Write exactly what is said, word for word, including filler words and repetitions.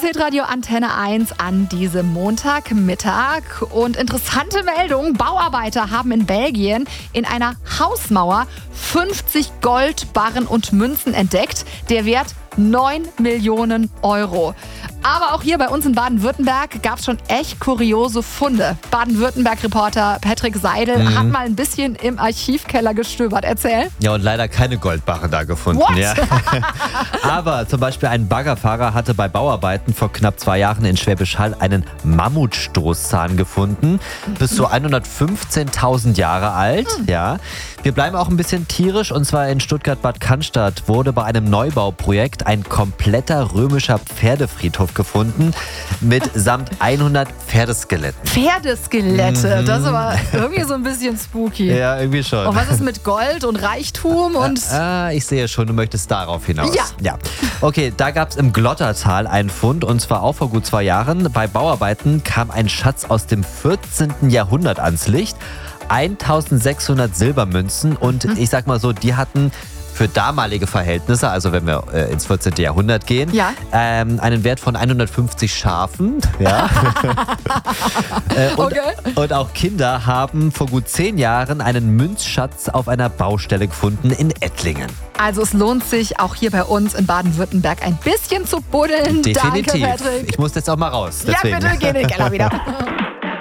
Hitradio Antenne eins an diesem Montagmittag. Und interessante Meldung, Bauarbeiter haben in Belgien in einer Hausmauer fünfzig Goldbarren und Münzen entdeckt. Der Wert neun Millionen Euro. Aber auch hier bei uns in Baden-Württemberg gab es schon echt kuriose Funde. Baden-Württemberg-Reporter Patrick Seidel mhm. hat mal ein bisschen im Archivkeller gestöbert. Erzähl. Ja, und leider keine Goldbarren da gefunden. What? Ja. Aber zum Beispiel ein Baggerfahrer hatte bei Bauarbeiten vor knapp zwei Jahren in Schwäbisch Hall einen Mammutstoßzahn gefunden. Bis zu hundertfünfzehntausend Jahre alt. Mhm. Ja. Wir bleiben auch ein bisschen tierisch. Und zwar in Stuttgart-Bad Cannstatt wurde bei einem Neubauprojekt ein kompletter römischer Pferdefriedhof gefunden mit samt hundert Pferdeskeletten. Pferdeskelette, mhm. das ist aber irgendwie so ein bisschen spooky. Ja, irgendwie schon. Und was ist mit Gold und Reichtum? Und ah, ich sehe schon, du möchtest darauf hinaus. Ja. ja. Okay, da gab es im Glottertal einen Fund und zwar auch vor gut zwei Jahren. Bei Bauarbeiten kam ein Schatz aus dem vierzehnten Jahrhundert ans Licht. eintausendsechshundert Silbermünzen und mhm. ich sag mal so, die hatten für damalige Verhältnisse, also wenn wir äh, ins vierzehnten Jahrhundert gehen, ja. ähm, einen Wert von hundertfünfzig Schafen. Ja. äh, und, okay. und auch Kinder haben vor gut zehn Jahren einen Münzschatz auf einer Baustelle gefunden in Ettlingen. Also es lohnt sich auch hier bei uns in Baden-Württemberg ein bisschen zu buddeln. Definitiv. Danke, Patrick. Ich muss jetzt auch mal raus. Deswegen. Ja, bitte, geh in den Keller wieder.